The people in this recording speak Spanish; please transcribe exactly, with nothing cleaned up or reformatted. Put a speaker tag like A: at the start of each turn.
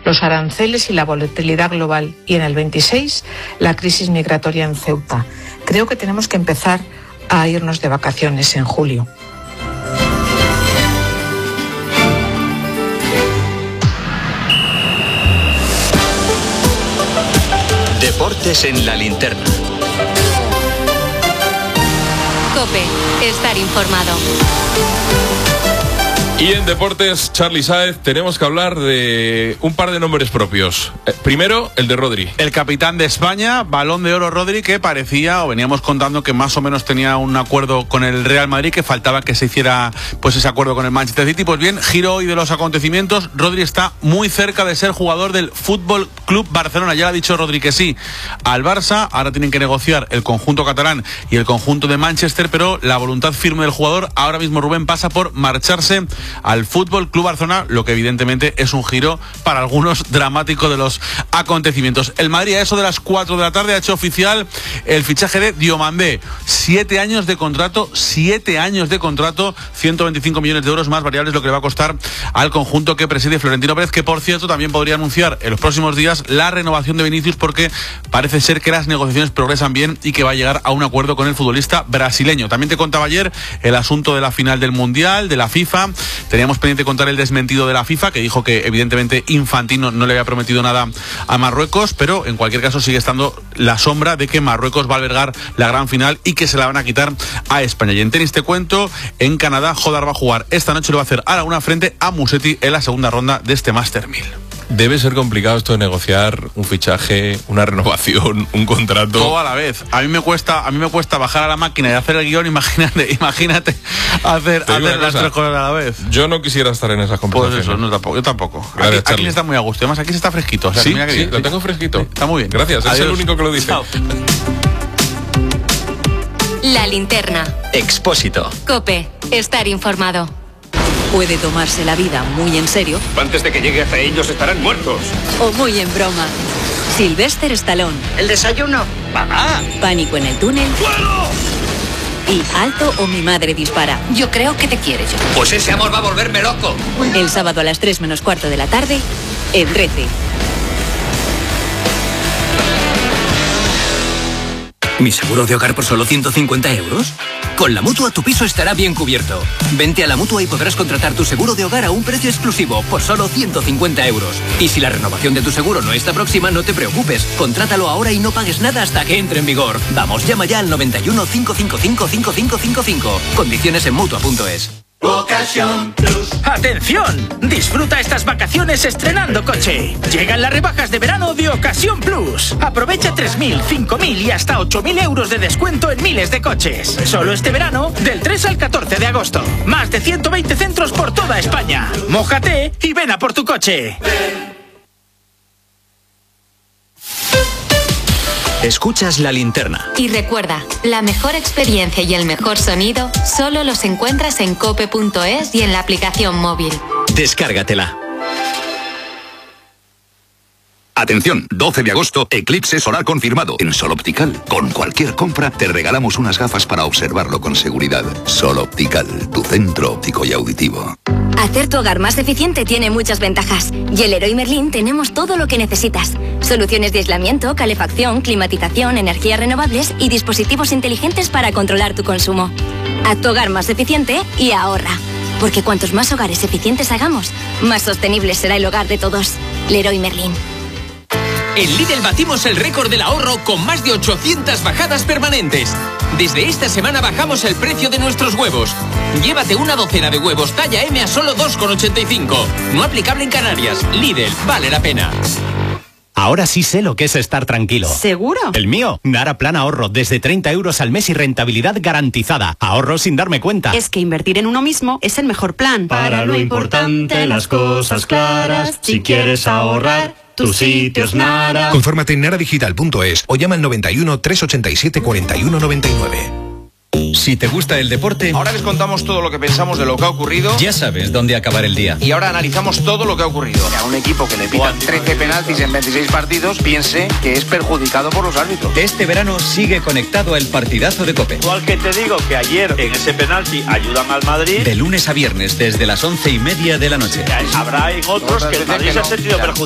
A: los aranceles y la volatilidad global, y en el veintiséis la crisis migratoria en Ceuta. Creo que tenemos que empezar a irnos de vacaciones en julio.
B: Deportes en la linterna.
C: COPE, estar informado.
D: Y en Deportes, Charly Sáez, tenemos que hablar de un par de nombres propios. Eh, primero, el de Rodri.
E: El capitán de España, Balón de Oro Rodri, que parecía, o veníamos contando, que más o menos tenía un acuerdo con el Real Madrid, que faltaba que se hiciera pues ese acuerdo con el Manchester City. Pues bien, giro hoy de los acontecimientos. Rodri está muy cerca de ser jugador del Fútbol Club Barcelona. Ya ha dicho Rodri que sí al Barça. Ahora tienen que negociar el conjunto catalán y el conjunto de Manchester, pero la voluntad firme del jugador ahora mismo, Rubén, pasa por marcharse al Fútbol Club Barcelona, lo que evidentemente es un giro para algunos dramático de los acontecimientos. El Madrid, a eso de las cuatro de la tarde, ha hecho oficial el fichaje de Diomandé. Siete años de contrato, siete años de contrato, ciento veinticinco millones de euros más variables, lo que le va a costar al conjunto que preside Florentino Pérez, que por cierto también podría anunciar en los próximos días la renovación de Vinicius, porque parece ser que las negociaciones progresan bien y que va a llegar a un acuerdo con el futbolista brasileño. También te contaba ayer el asunto de la final del Mundial, de la FIFA. Teníamos pendiente contar el desmentido de la FIFA, que dijo que evidentemente Infantino no le había prometido nada a Marruecos, pero en cualquier caso sigue estando la sombra de que Marruecos va a albergar la gran final y que se la van a quitar a España. Y en tenis te cuento, en Canadá, Jodar va a jugar esta noche, lo va a hacer a la una frente a Musetti en la segunda ronda de este Master mil.
D: Debe ser complicado esto de negociar un fichaje, una renovación, un contrato.
E: Todo a la vez. A mí me cuesta, a mí me cuesta bajar a la máquina y hacer el guión. Imagínate, imagínate hacer, hacer las tres cosas a la vez.
D: Yo no quisiera estar en esas conversaciones.
E: Pues eso, no, tampoco, yo tampoco.
D: Gracias,
E: aquí, aquí está muy a gusto. Además, aquí se está fresquito. O sea,
D: sí,
E: mira que
D: sí,
E: bien.
D: lo tengo fresquito.
E: Sí, está muy bien.
D: Gracias,
E: Adiós.
D: es el único que lo dice.
E: Chao.
C: La linterna.
B: Expósito.
C: COPE, estar informado.
F: Puede tomarse la vida muy en serio.
G: Antes de que llegue hasta ellos estarán muertos.
F: O muy en broma. Sylvester Stallone.
H: ¿El desayuno?
G: ¡Mamá!
F: Pánico en el túnel.
G: ¡Fuego!
F: Y Alto o mi madre dispara.
H: Yo creo que te quiere, yo.
G: Pues ese amor va a volverme loco.
F: El sábado a las tres menos cuarto de la tarde, en Rece.
I: ¿Mi seguro de hogar por solo ciento cincuenta euros? Con la Mutua tu piso estará bien cubierto. Vente a la Mutua y podrás contratar tu seguro de hogar a un precio exclusivo por solo ciento cincuenta euros. Y si la renovación de tu seguro no está próxima, no te preocupes. Contrátalo ahora y no pagues nada hasta que entre en vigor. Vamos, llama ya al noventa y uno, cincuenta y cinco, cincuenta y cinco cincuenta y cinco. Condiciones en Mutua punto es.
J: Ocasión Plus. ¡Atención! Disfruta estas vacaciones estrenando coche. Llegan las rebajas de verano de Ocasión Plus. Aprovecha tres mil, cinco mil y hasta ocho mil euros de descuento en miles de coches. Solo este verano, del tres al catorce de agosto. Más de ciento veinte centros por toda España. Mójate y ven a por tu coche.
B: Escuchas La Linterna.
C: Y recuerda, la mejor experiencia y el mejor sonido solo los encuentras en cope punto es y en la aplicación móvil.
B: Descárgatela.
G: Atención, doce de agosto, eclipse solar confirmado en Sol Optical. Con cualquier compra te regalamos unas gafas para observarlo con seguridad. Sol Optical, tu centro óptico y auditivo.
K: Hacer tu hogar más eficiente tiene muchas ventajas. Y en Leroy Merlin tenemos todo lo que necesitas. Soluciones de aislamiento, calefacción, climatización, energías renovables y dispositivos inteligentes para controlar tu consumo. Haz tu hogar más eficiente y ahorra. Porque cuantos más hogares eficientes hagamos, más sostenible será el hogar de todos. Leroy Merlin.
I: En Lidl batimos el récord del ahorro con más de ochocientas bajadas permanentes. Desde esta semana bajamos el precio de nuestros huevos. Llévate una docena de huevos talla eme a solo dos con ochenta y cinco. No aplicable en Canarias. Lidl, vale la pena.
L: Ahora sí sé lo que es estar tranquilo.
F: ¿Seguro?
L: El mío, Nara Plan Ahorro, desde treinta euros al mes y rentabilidad garantizada. Ahorro sin darme cuenta.
F: Es que invertir en uno mismo es el mejor plan.
M: Para lo importante, las cosas claras, si quieres ahorrar, tu sitio es Nara.
N: Confórmate en nara digital punto es o llama al noventa y uno, trescientos ochenta y siete, cuarenta y uno noventa y nueve.
B: Si te gusta el deporte,
O: ahora les contamos todo lo que pensamos de lo que ha ocurrido.
B: Ya sabes dónde acabar el día.
O: Y ahora analizamos todo lo que ha ocurrido. A un equipo que le pitan trece penaltis en veintiséis partidos, piense que es perjudicado por los árbitros.
B: Este verano sigue conectado al partidazo de COPE.
P: Igual que te digo que ayer en ese penalti ayudan al Madrid.
B: De lunes a viernes desde las once y media de la noche.
P: Habrá en otros que el Madrid se ha sentido perjudicado.